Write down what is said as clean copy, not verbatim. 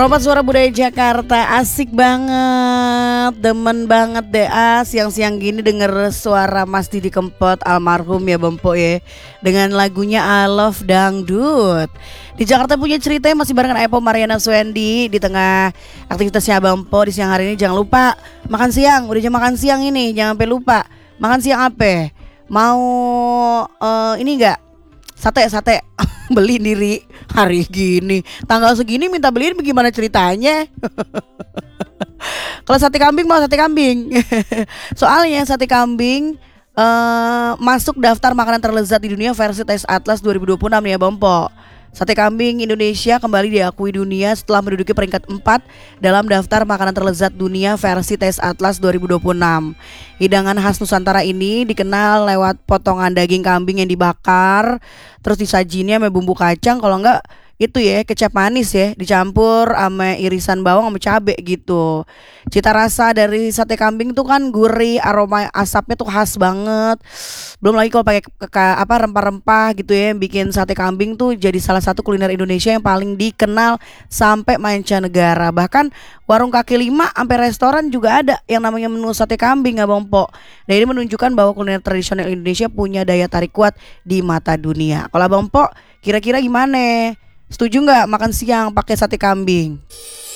Perompak Suara Budaya Jakarta, asik banget, demen banget deh siang-siang gini denger suara Mas Didi Kempot almarhum ya Bempo ya, dengan lagunya I Love Dangdut. Di Jakarta punya cerita masih barengan Epo Mariana Swendi di tengah aktivitasnya Bempo di siang hari ini. Jangan lupa makan siang, udah jam makan siang ini, jangan sampai lupa. Makan siang apa? Mau ini enggak? Sate beli diri hari gini tanggal segini minta beliin bagaimana ceritanya. Kalau sate kambing mau sate kambing. Soalnya sate kambing masuk daftar makanan terlezat di dunia versi Taste Atlas 2026 nih ya Bompo. Sate kambing Indonesia kembali diakui dunia setelah menduduki peringkat 4 dalam daftar makanan terlezat dunia versi Taste Atlas 2026. Hidangan khas Nusantara ini dikenal lewat potongan daging kambing yang dibakar, terus disajinya sama bumbu kacang, kalau enggak itu ya kecap manis ya, dicampur sama irisan bawang sama cabe gitu. Cita rasa dari sate kambing tuh kan gurih, aroma asapnya tuh khas banget. Belum lagi kalau pakai rempah-rempah gitu ya, yang bikin sate kambing tuh jadi salah satu kuliner Indonesia yang paling dikenal sampai mancanegara. Bahkan warung kaki lima sampai restoran juga ada yang namanya menu sate kambing Abang Po. Dan ini menunjukkan bahwa kuliner tradisional Indonesia punya daya tarik kuat di mata dunia. Kalau Abang Po kira-kira gimana? Setuju nggak makan siang pakai sate kambing?